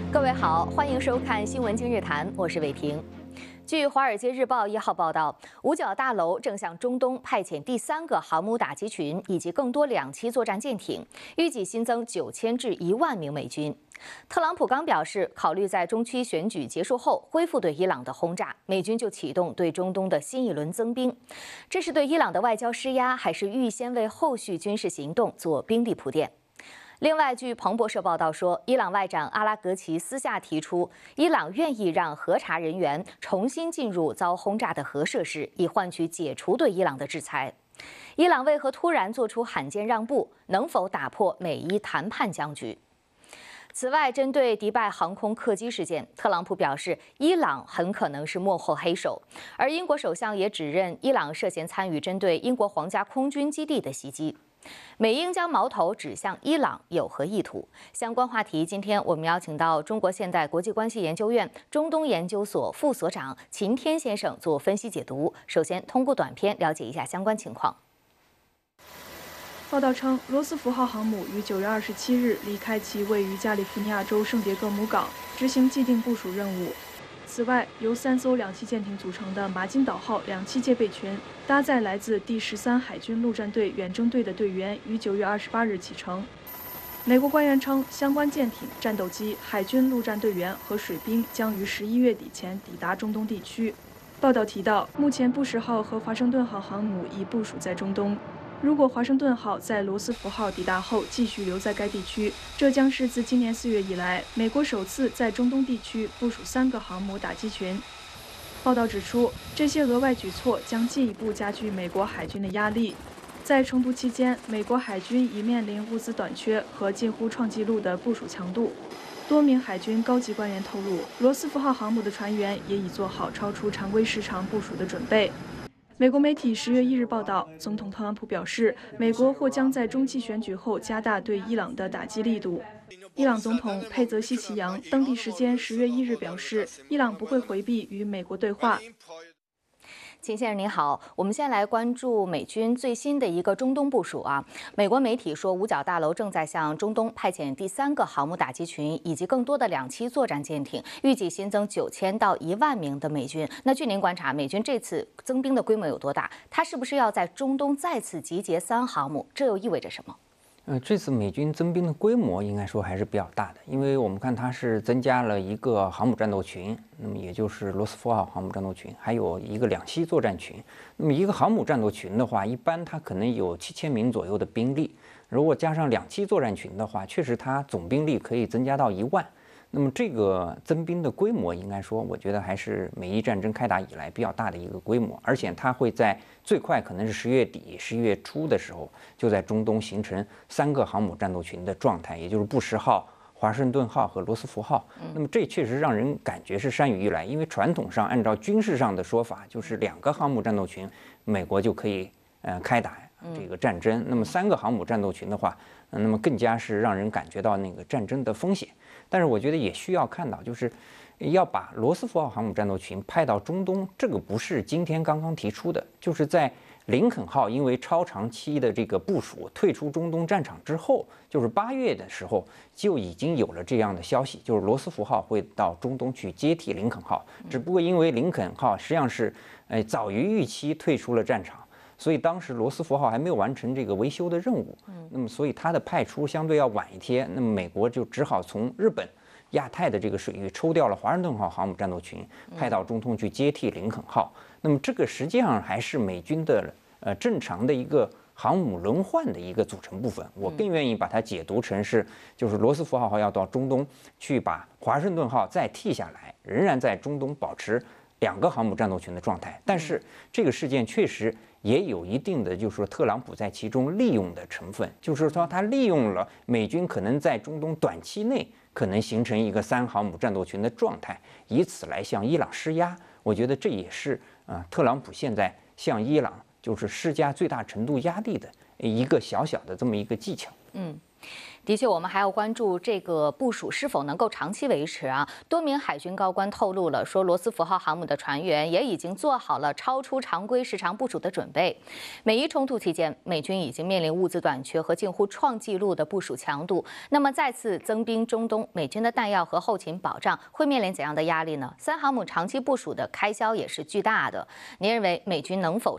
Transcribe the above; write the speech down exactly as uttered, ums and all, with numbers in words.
各位好，欢迎收看《新闻今日谈》，我是伟婷。据《华尔街日报》一号报道，五角大楼正向中东派遣第三个航母打击群以及更多两栖作战舰艇，预计新增九千至一万名美军。特朗普刚表示，考虑在中期选举结束后恢复对伊朗的轰炸，美军就启动对中东的新一轮增兵。这是对伊朗的外交施压，还是预先为后续军事行动做兵力铺垫？另外，据彭博社报道说，伊朗外长阿拉格齐私下提出，伊朗愿意让核查人员重新进入遭轰炸的核设施，以换取解除对伊朗的制裁。伊朗为何突然做出罕见让步？能否打破美伊谈判僵局？此外，针对迪拜航空客机事件，特朗普表示，伊朗很可能是幕后黑手，而英国首相也指认伊朗涉嫌参与针对英国皇家空军基地的袭击。美英将矛头指向伊朗有何意图？相关话题，今天我们邀请到中国现代国际关系研究院中东研究所副所长秦天先生做分析解读。首先，通过短片了解一下相关情况。 报道称，罗斯福号航母于九月二十七日离开其位于加利福尼亚州圣迭戈姆港，执行既定部署任务。此外，由三艘两栖舰艇组成的马金岛号两栖戒备群，搭载来自第十三海军陆战队远征队的队员，于九月二十八日启程。美国官员称，相关舰艇、战斗机、海军陆战队员和水兵将于十一月底前抵达中东地区。报道提到，目前布什号和华盛顿号航母已部署在中东。如果华盛顿号在罗斯福号抵达后继续留在该地区，这将是自今年四月以来，美国首次在中东地区部署三个航母打击群。报道指出，这些额外举措将进一步加剧美国海军的压力。在冲突期间，美国海军已面临物资短缺和近乎创纪录的部署强度。多名海军高级官员透露，罗斯福号航母的船员也已做好超出常规时长部署的准备。美国媒体十月一日报道，总统特朗普表示，美国或将在中期选举后加大对伊朗的打击力度。伊朗总统佩泽西奇扬当地时间十月一日表示，伊朗不会回避与美国对话。 秦先生您好，我们先来关注美军最新的一个中东部署啊。美国媒体说，五角大楼正在向中东派遣第三个航母打击群以及更多的两栖作战舰艇，预计新增九千到一万名的美军。那据您观察，美军这次增兵的规模有多大？它是不是要在中东再次集结三航母？这又意味着什么？ 呃，这次美军增兵的规模应该说还是比较大的，因为我们看它是增加了一个航母战斗群，那么也就是罗斯福号航母战斗群，还有一个两栖作战群。那么一个航母战斗群的话，一般它可能有七千名左右的兵力，如果加上两栖作战群的话，确实它总兵力可以增加到一万。那么这个增兵的规模，应该说，我觉得还是美伊战争开打以来比较大的一个规模，而且它会在最快可能是十月底、十一月初的时候，就在中东形成三个航母战斗群的状态，也就是布什号、华盛顿号和罗斯福号。那么这确实让人感觉是山雨欲来，因为传统上按照军事上的说法，就是两个航母战斗群，美国就可以呃开打这个战争。那么三个航母战斗群的话，那么更加是让人感觉到那个战争的风险。但是我觉得也需要看到，就是要把罗斯福号航母战斗群派到中东，这个不是今天刚刚提出的，就是在林肯号因为超长期的这个部署退出中东战场之后，就是八月的时候就已经有了这样的消息，就是罗斯福号会到中东去接替林肯号，只不过因为林肯号实际上是呃早于预期退出了战场。所以当时罗斯福号还没有完成这个维修的任务，那么所以它的派出相对要晚一天，那么美国就只好从日本、亚太的这个水域抽调了华盛顿号航母战斗群，派到中东去接替林肯号。那么这个实际上还是美军的呃正常的一个航母轮换的一个组成部分。我更愿意把它解读成是，就是罗斯福号要到中东去把华盛顿号再替下来，仍然在中东保持两个航母战斗群的状态。但是这个事件确实也有一定的，就是说特朗普在其中利用的成分，就是说他利用了美军可能在中东短期内可能形成一个三航母战斗群的状态，以此来向伊朗施压。我觉得这也是啊、呃，特朗普现在向伊朗就是施加最大程度压力的一个小小的这么一个技巧。 嗯。 的确，我们还要关注这个部署是否能够长期维持啊。多名海军高官透露了，说罗斯福号航母的船员也已经做好了超出常规时长部署的准备。美伊冲突期间，美军已经面临物资短缺和近乎创纪录的部署强度。那么再次增兵中东，美军的弹药和后勤保障会面临怎样的压力呢？三航母长期部署的开销也是巨大的。您认为美军能否